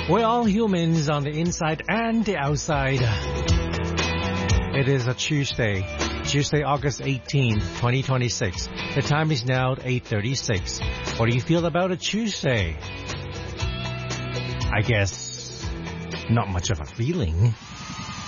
We're all humans on the inside and the outside. It is a Tuesday, August 18, 2026. The time is now 8:36. What do you feel about a Tuesday? I guess not much of a feeling.